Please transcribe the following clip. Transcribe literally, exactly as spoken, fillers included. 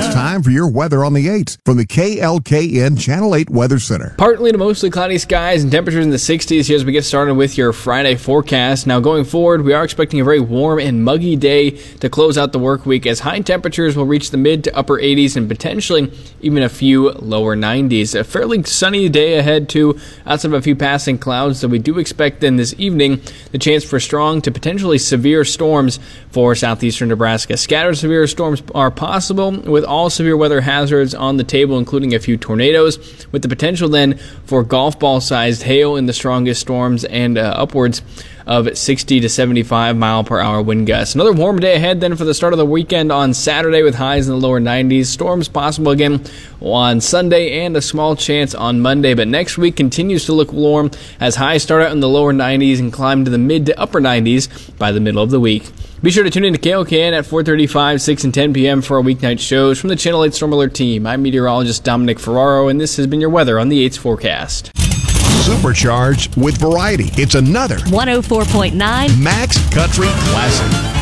It's time for your weather on the eights from the K L K N Channel eight Weather Center. Partly to mostly cloudy skies and temperatures in the sixties here as we get started with your Friday forecast. Now going forward, we are expecting a very warm and muggy day to close out the work week as high temperatures will reach the mid to upper eighties and potentially even a few lower nineties. A fairly sunny day ahead too, outside of a few passing clouds, so we do expect then this evening the chance for strong to potentially severe storms for southeastern Nebraska. Scattered severe storms are possible with all severe weather hazards on the table, including a few tornadoes, with the potential then for golf ball sized hail in the strongest storms and uh, upwards of sixty to seventy-five mile per hour wind gusts. Another warm day ahead then for the start of the weekend on Saturday with highs in the lower nineties. Storms possible again on Sunday and a small chance on Monday, but next week continues to look warm as highs start out in the lower nineties and climb to the mid to upper nineties by the middle of the week. Be sure to tune in to K L K N at four thirty-five, six, and ten p.m. for our weeknight shows. From the Channel eight Storm Alert team, I'm meteorologist Dominic Ferraro, and this has been your weather on the eight's forecast. Supercharged with variety. It's another one oh four point nine Max Country Classic.